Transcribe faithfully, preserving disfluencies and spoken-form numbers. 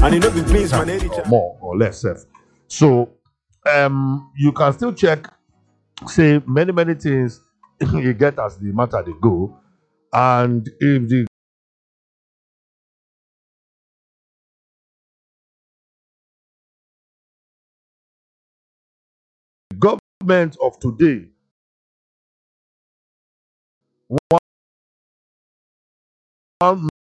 And you know the please manage or more or less. Sef. So um, you can still check, say many many things you get as the matter they go, and if the government of today want